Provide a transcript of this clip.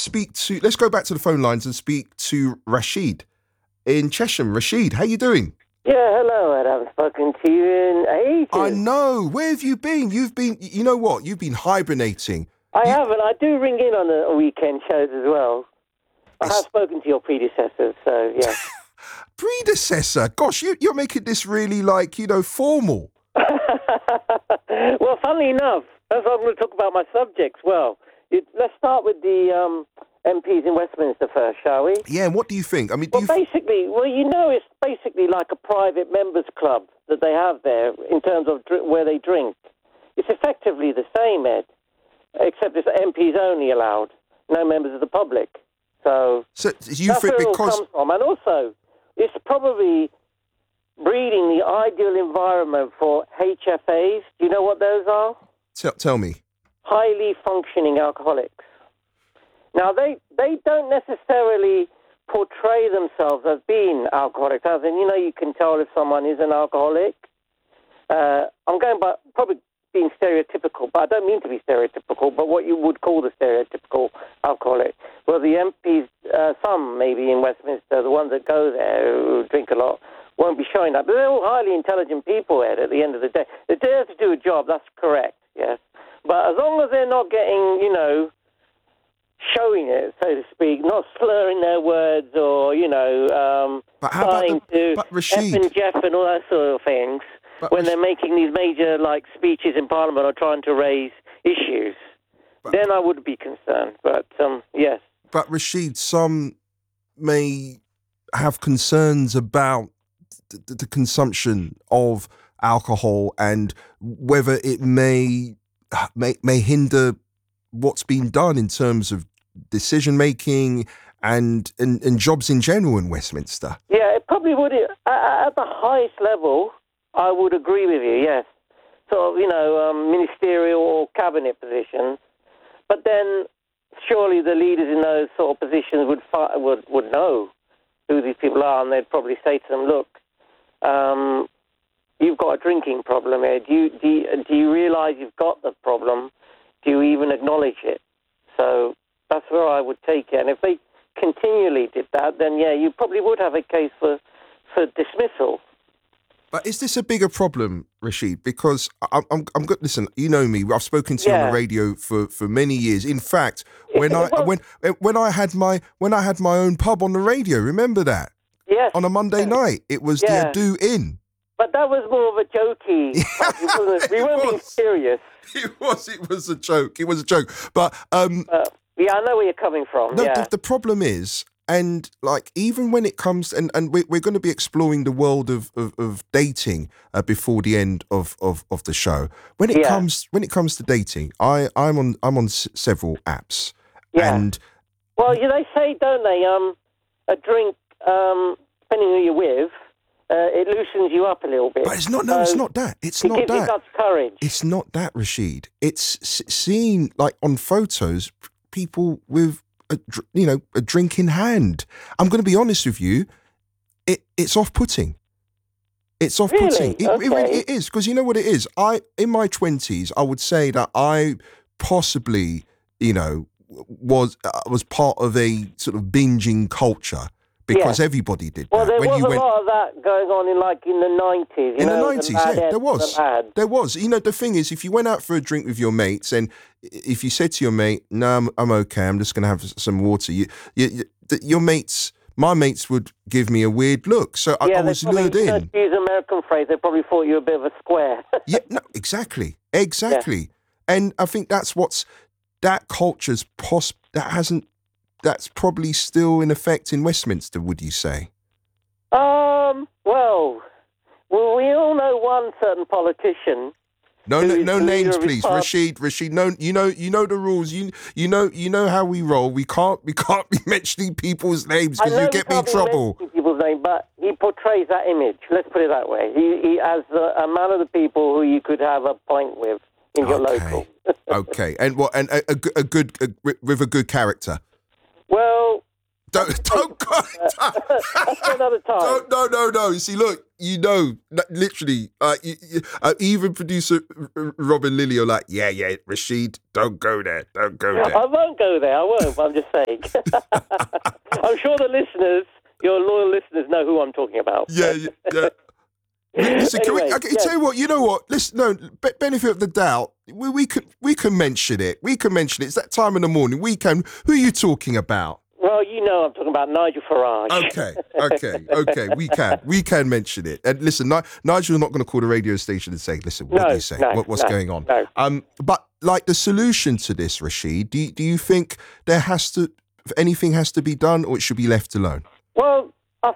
Let's go back to the phone lines and speak to Rashid in Chesham. Rashid, how you doing? Yeah, hello, Ed. I haven't spoken to you in ages. I know. Where have you been? You know what? You've been hibernating. I haven't. I do ring in on the weekend shows as well. I have spoken to your predecessors, so yeah. Predecessor? Gosh, you're making this really formal. Well, funnily enough, that's what I'm going to talk about my subjects. Well, let's start with the MPs in Westminster first, shall we? Yeah, and what do you think? I mean, it's basically like a private members club that they have there in terms of where they drink. It's effectively the same, Ed, except it's MPs only allowed, no members of the public. So you that's think where it all because comes from. And also, it's probably breeding the ideal environment for HFAs. Do you know what those are? Tell me. Highly functioning alcoholics. Now, they don't necessarily portray themselves as being alcoholics, as in, you can tell if someone is an alcoholic. I'm going by probably being stereotypical, but I don't mean to be stereotypical, but what you would call the stereotypical alcoholic. Well, the MPs, some maybe in Westminster, the ones that go there who drink a lot, won't be showing that. But they're all highly intelligent people, Ed, at the end of the day. They're there to do a job, that's correct, yes. But as long as they're not getting, showing it, so to speak, not slurring their words or, starting to F and Jeff and all that sort of things when they're making these major, speeches in Parliament or trying to raise issues, then I would be concerned. But, yes. But, Rashid, some may have concerns about the consumption of alcohol and whether it may hinder what's been done in terms of decision-making and jobs in general in Westminster. Yeah, it probably would. At the highest level, I would agree with you, yes. Sort of, ministerial or cabinet positions. But then surely the leaders in those sort of positions would know who these people are, and they'd probably say to them, look, you've got a drinking problem here. Do you realise you've got the problem? Do you even acknowledge it? So that's where I would take it. And if they continually did that, then, yeah, you probably would have a case for dismissal. But is this a bigger problem, Rashid? Because I'm good. Listen, you know me. I've spoken to you on the radio for many years. In fact, when I had my own pub on the radio, remember that? Yes. On a Monday night, it was the Ado Inn. But that was more of a jokey. We weren't being serious. It was a joke. It was a joke. But yeah, I know where you're coming from. No, yeah. the problem is, and even when it comes, and we're going to be exploring the world of dating before the end of the show. When it comes to dating, I'm on several apps. Yeah. And they say, don't they? A drink, depending who you're with. It loosens you up a little bit. But it's not. No, it's not that. It's not that. It gives you courage. It's not that, Rashid. It's seen on photos, people with a drink in hand. I'm going to be honest with you. It's off-putting. It's off-putting. Really? It is, because you know what it is. In my 20s, I would say that I possibly, was part of a sort of binging culture. Because everybody did that. Well, there was a lot of that going on in the 90s. In the 90s, there was. The thing is, if you went out for a drink with your mates, and if you said to your mate, "No, I'm okay. I'm just going to have some water," my mates would give me a weird look. So I was lured in. To use an American phrase, they probably thought you were a bit of a square. Yeah, no, exactly. Yeah. And I think that culture's that's probably still in effect in Westminster, would you say? Well, we all know one certain politician. No names, please, Rashid. No, you know the rules. You know how we roll. We can't be mentioning people's names because you get me in trouble. People's name, but he portrays that image. Let's put it that way. He as a man of the people who you could have a pint with in your local. Okay, and what? And with a good character. Well, don't go. That's another time. No. You see, look, literally, even producer Robin Lilly are like, yeah, Rashid, don't go there. I won't go there. I won't. I'm just saying. I'm sure the listeners, your loyal listeners, know who I'm talking about. Yeah. Listen, Anyway, tell you what. You know what? Listen, no. Benefit of the doubt. We can mention it. We can mention it. It's that time in the morning. We can. Who are you talking about? Well, you know I'm talking about Nigel Farage. Okay. We can mention it. And listen, Nigel's not going to call the radio station and say, "Listen, what do you say? What's going on?" No. But like the solution to this, Rashid, do you think anything has to be done, or it should be left alone? Well,